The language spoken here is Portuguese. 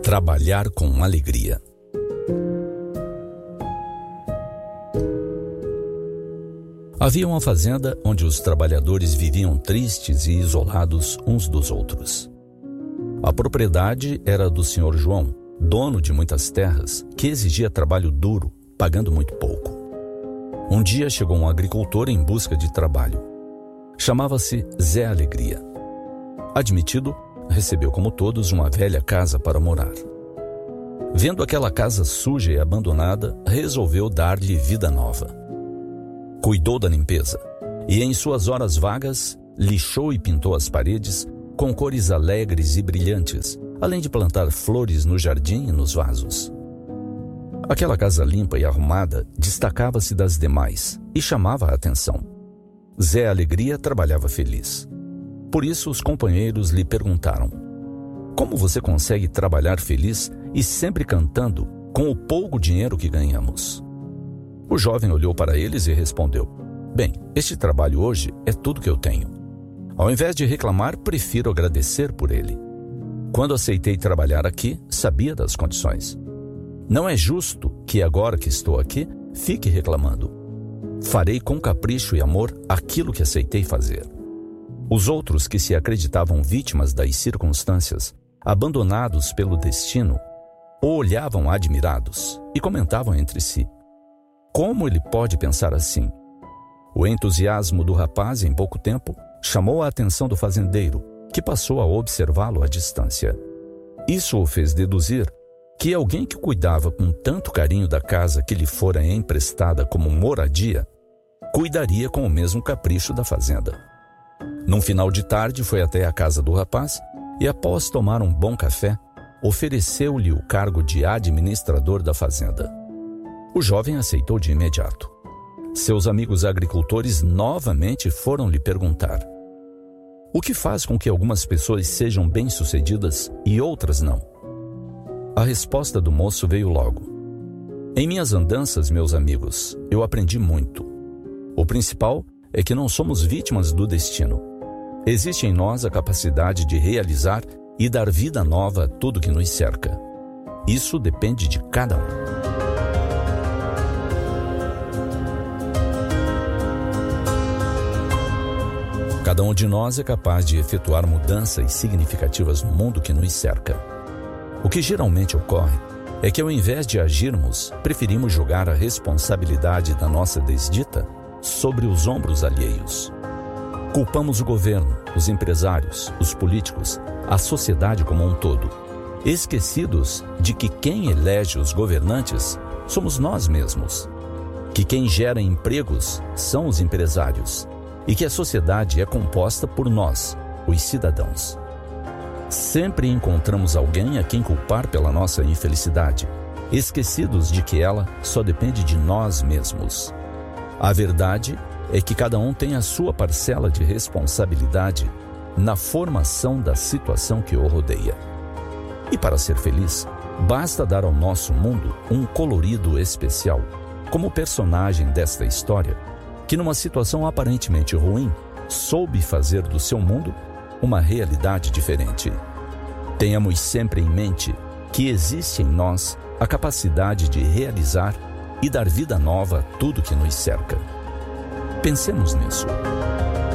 Trabalhar com alegria. Havia uma fazenda onde os trabalhadores viviam tristes e isolados uns dos outros. A propriedade era do Sr. João, dono de muitas terras, que exigia trabalho duro, pagando muito pouco. Um dia chegou um agricultor em busca de trabalho. Chamava-se Zé Alegria. Admitido, recebeu como todos uma velha casa para morar. Vendo aquela casa suja e abandonada, resolveu dar-lhe vida nova. Cuidou da limpeza e, em suas horas vagas, lixou e pintou as paredes com cores alegres e brilhantes, além de plantar flores no jardim e nos vasos. Aquela casa limpa e arrumada destacava-se das demais e chamava a atenção. Zé Alegria trabalhava feliz. Por isso, os companheiros lhe perguntaram: como você consegue trabalhar feliz e sempre cantando com o pouco dinheiro que ganhamos? O jovem olhou para eles e respondeu: bem, este trabalho hoje é tudo que eu tenho. Ao invés de reclamar, prefiro agradecer por ele. Quando aceitei trabalhar aqui, sabia das condições. Não é justo que agora que estou aqui, fique reclamando. Farei com capricho e amor aquilo que aceitei fazer. Os outros que se acreditavam vítimas das circunstâncias, abandonados pelo destino, o olhavam admirados e comentavam entre si: como ele pode pensar assim? O entusiasmo do rapaz, em pouco tempo, chamou a atenção do fazendeiro, que passou a observá-lo à distância. Isso o fez deduzir que alguém que cuidava com tanto carinho da casa que lhe fora emprestada como moradia, cuidaria com o mesmo capricho da fazenda. Num final de tarde, foi até a casa do rapaz e, após tomar um bom café, ofereceu-lhe o cargo de administrador da fazenda. O jovem aceitou de imediato. Seus amigos agricultores novamente foram lhe perguntar: o que faz com que algumas pessoas sejam bem-sucedidas e outras não? A resposta do moço veio logo: em minhas andanças, meus amigos, eu aprendi muito. O principal é que não somos vítimas do destino. Existe em nós a capacidade de realizar e dar vida nova a tudo que nos cerca. Isso depende de cada um. Cada um de nós é capaz de efetuar mudanças significativas no mundo que nos cerca. O que geralmente ocorre é que, ao invés de agirmos, preferimos jogar a responsabilidade da nossa desdita sobre os ombros alheios. Culpamos o governo, os empresários, os políticos, a sociedade como um todo, esquecidos de que quem elege os governantes somos nós mesmos, que quem gera empregos são os empresários e que a sociedade é composta por nós, os cidadãos. Sempre encontramos alguém a quem culpar pela nossa infelicidade, esquecidos de que ela só depende de nós mesmos. A verdade é que cada um tem a sua parcela de responsabilidade na formação da situação que o rodeia. E para ser feliz, basta dar ao nosso mundo um colorido especial, como o personagem desta história, que numa situação aparentemente ruim, soube fazer do seu mundo uma realidade diferente. Tenhamos sempre em mente que existe em nós a capacidade de realizar e dar vida nova a tudo que nos cerca. Pensemos nisso.